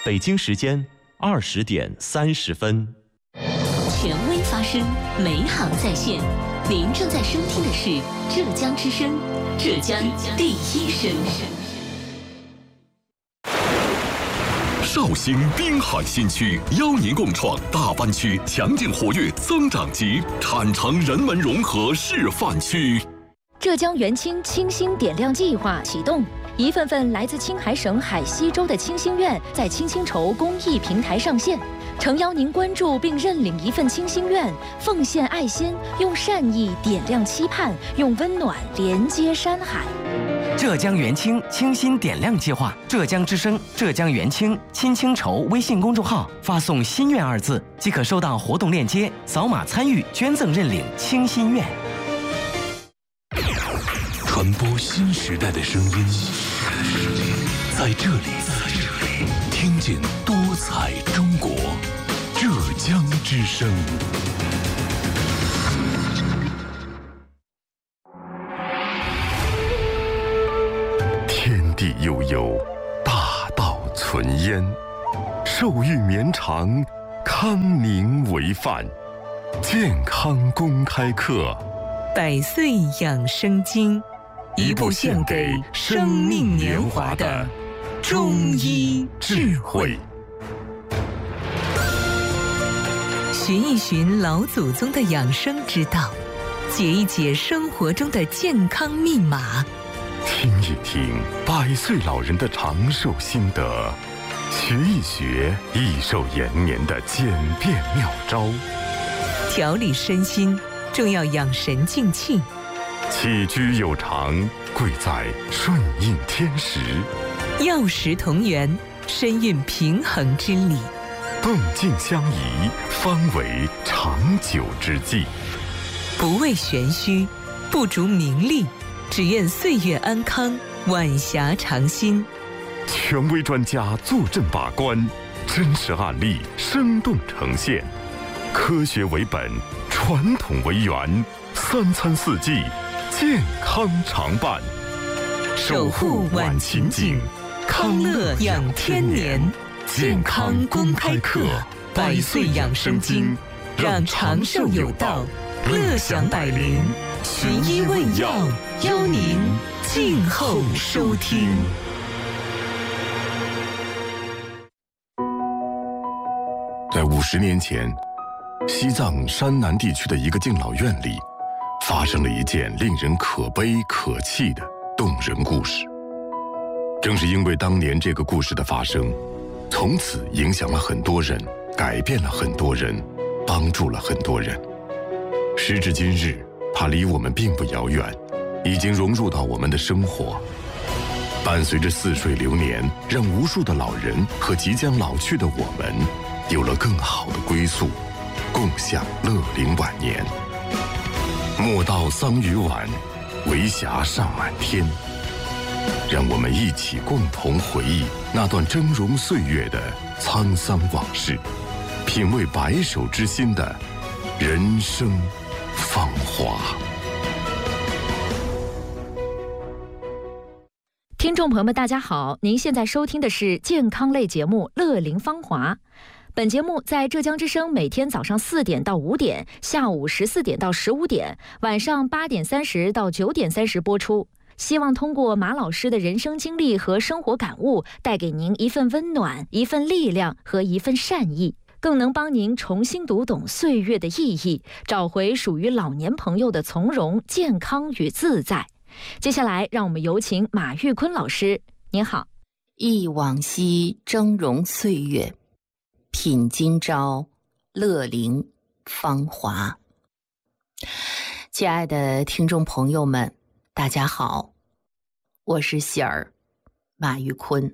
北京时间20点30分。 权威发声，美好在线。您正在收听的是浙江之声，浙江第一声。 绍兴滨海新区邀您共创大湾区强劲活跃增长极产城人文融合示范区。 浙江元清清新点亮计划启动，一份份来自青海省海西州的清心愿在清新筹公益平台上线，诚邀您关注并认领一份清心愿，奉献爱心，用善意点亮期盼，用温暖连接山海。 浙江元清清新点亮计划，浙江之声、浙江元清亲清筹微信公众号发送“心愿”2字，即可收到活动链接，扫码参与捐赠认领清心愿。 传播新时代的声音，在这里听见多彩中国，浙江之声。 天地悠悠，大道存焉，寿育绵长，康宁为范。健康公开课， 100岁养生经，一部献给生命年华的中医智慧。寻一寻老祖宗的养生之道，解一解生活中的健康密码， 听一听100岁老人的长寿心得，学一学益寿延年的简便妙招。 调理身心，重要养神静气。 起居有常，贵在顺应天时。 药食同源，深蕴平衡之理。 动静相宜，方为长久之计。 不为玄虚，不逐名利，只愿岁月安康，晚霞长新。 权威专家坐镇把关，真实案例生动呈现，科学为本，传统为源，3餐4季，健康常伴。 守护晚晴景，康乐养天年。健康公开课，100岁养生经，让长寿有道，乐享百龄。寻医问药，邀您静候收听。 在50年前，西藏山南地区的一个敬老院里，发生了一件令人可悲可泣的动人故事。正是因为当年这个故事的发生，从此影响了很多人，改变了很多人，帮助了很多人。时至今日，它离我们并不遥远，已经融入到我们的生活。伴随着似水流年，让无数的老人和即将老去的我们有了更好的归宿，共享乐龄晚年。莫道桑榆晚，为霞尚满天。让我们一起共同回忆那段峥嵘岁月的沧桑往事，品味白首之心的人生芳华。 听众朋友们大家好，您现在收听的是健康类节目《乐龄芳华》。本节目在浙江之声每天早上4点到5点，下午14点到15点，晚上8点30到9点30播出。希望通过马老师的人生经历和生活感悟，带给您一份温暖、一份力量和一份善意，更能帮您重新读懂岁月的意义，找回属于老年朋友的从容、健康与自在。接下来，让我们有请马玉坤老师。您好。 忆往昔峥嵘岁月，品今朝乐龄芳华。亲爱的听众朋友们，大家好，我是喜儿马玉坤。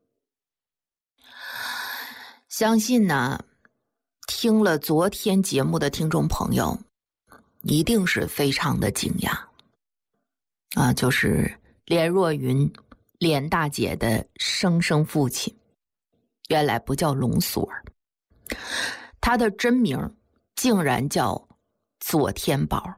相信呢，听了昨天节目的听众朋友一定是非常的惊讶啊，就是连若云连大姐的生身父亲原来不叫龙锁儿，他的真名竟然叫左天宝。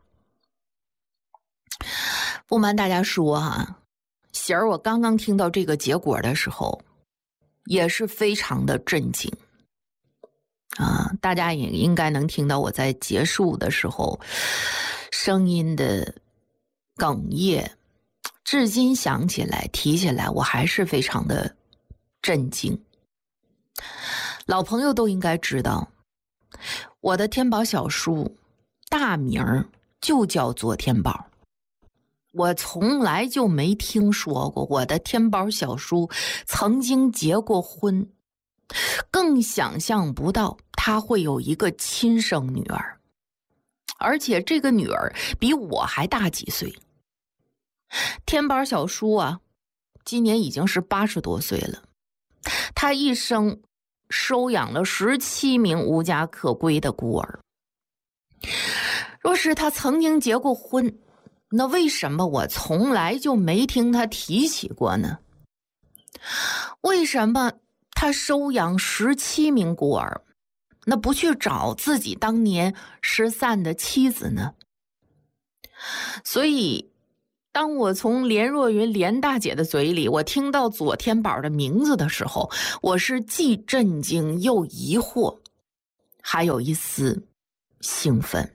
不瞒大家说喜儿我刚刚听到这个结果的时候也是非常的震惊啊！大家也应该能听到我在结束的时候声音的哽咽，至今想起来提起来我还是非常的震惊。老朋友都应该知道，我的天宝小叔大名就叫左天宝，我从来就没听说过我的天宝小叔曾经结过婚，更想象不到他会有一个亲生女儿，而且这个女儿比我还大几岁。天宝小叔啊，今年已经是80多岁了，他一生收养了17名无家可归的孤儿。若是他曾经结过婚，那为什么我从来就没听他提起过呢？为什么他收养17名孤儿，那不去找自己当年失散的妻子呢？所以当我从连若云连大姐的嘴里我听到左天宝的名字的时候，我是既震惊又疑惑，还有一丝兴奋。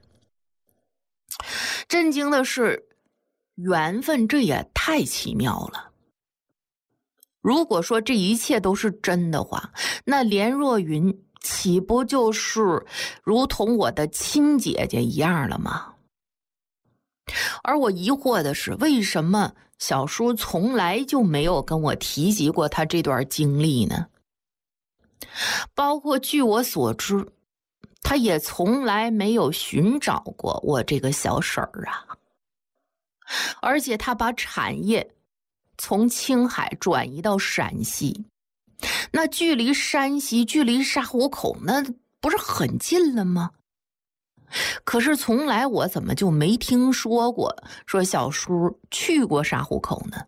震惊的是缘分，这也太奇妙了。如果说这一切都是真的话，那连若云岂不就是如同我的亲姐姐一样了吗？而我疑惑的是，为什么小叔从来就没有跟我提及过他这段经历呢？包括据我所知，他也从来没有寻找过我这个小婶儿啊。而且他把产业从青海转移到陕西，那距离山西距离沙湖口那不是很近了吗？可是从来我怎么就没听说过说小叔去过沙湖口呢？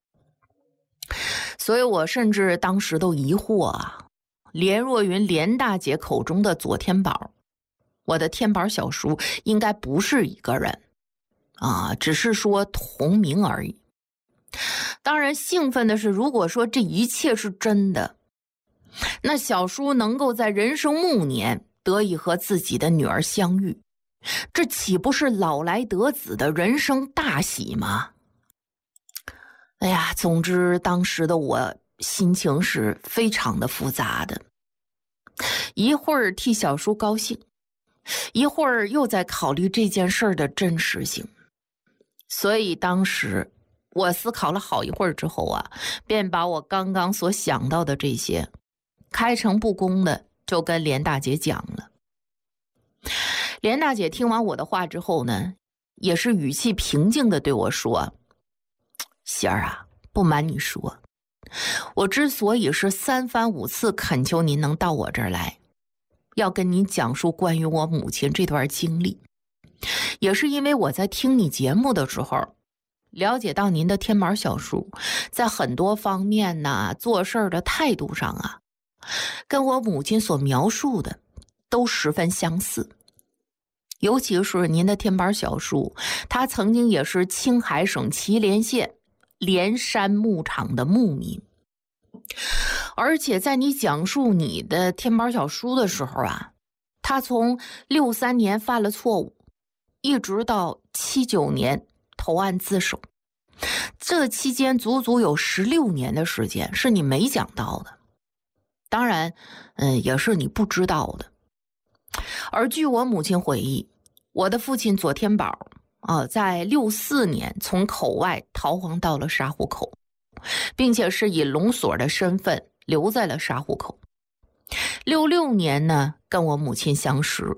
所以我甚至当时都疑惑啊，连若云连大姐口中的左天宝，我的天宝小叔应该不是一个人啊，只是说同名而已。当然兴奋的是，如果说这一切是真的，那小叔能够在人生暮年得以和自己的女儿相遇，这岂不是老来得子的人生大喜吗？哎呀，总之当时的我心情是非常的复杂的，一会儿替小叔高兴，一会儿又在考虑这件事的真实性。所以当时我思考了好一会儿之后啊，便把我刚刚所想到的这些开诚布公的就跟连大姐讲了。连大姐听完我的话之后呢，也是语气平静的对我说，喜儿啊，不瞒你说，我之所以是3番5次恳求您能到我这儿来，要跟您讲述关于我母亲这段经历，也是因为我在听你节目的时候了解到您的天宝小叔在很多方面呢，做事的态度上啊，跟我母亲所描述的都十分相似。尤其是您的天宝小叔，他曾经也是青海省祁连县连山牧场的牧民。而且在你讲述你的天宝小叔的时候啊，他从63年犯了错误，一直到79年投案自首，这期间足足有16年的时间是你没讲到的，当然也是你不知道的。而据我母亲回忆，我的父亲左天宝在64年从口外逃荒到了沙湖口，并且是以龙锁的身份留在了沙湖口。66年呢跟我母亲相识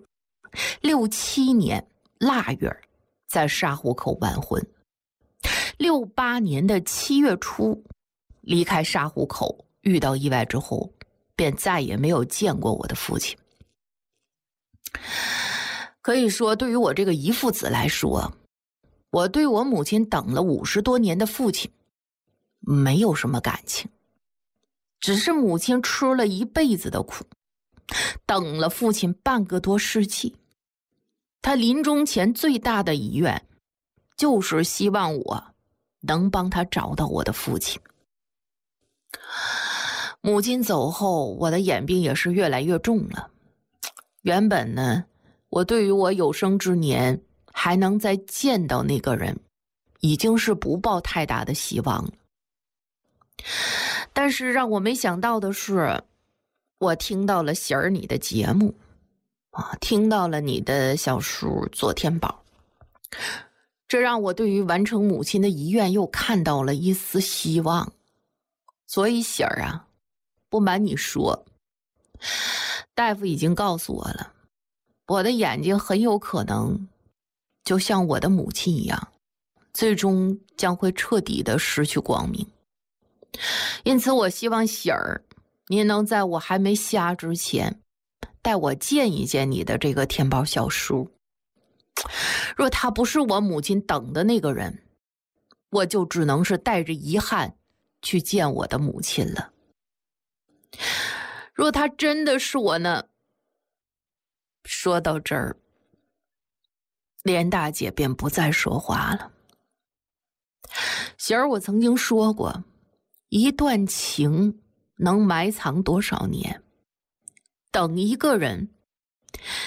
，67年腊月在沙湖口完婚，68年的7月初离开沙湖口，遇到意外之后便再也没有见过我的父亲。可以说对于我这个遗父子来说，我对我母亲等了50多年的父亲没有什么感情，只是母亲吃了一辈子的苦，等了父亲半个多世纪。他临终前最大的遗愿就是希望我能帮他找到我的父亲。 母亲走后，我的眼病也是越来越重了。原本呢，我对于我有生之年还能再见到那个人，已经是不抱太大的希望了。但是让我没想到的是，我听到了喜儿你的节目听到了你的小叔做天宝，这让我对于完成母亲的遗愿又看到了一丝希望。所以喜儿啊，不瞒你说，大夫已经告诉我了，我的眼睛很有可能就像我的母亲一样，最终将会彻底的失去光明。因此我希望喜儿您能在我还没瞎之前带我见一见你的这个天宝小叔。若他不是我母亲等的那个人，我就只能是带着遗憾去见我的母亲了。若他真的是我呢？说到这儿，连大姐便不再说话了。喜儿，我曾经说过，一段情能埋藏多少年？等一个人，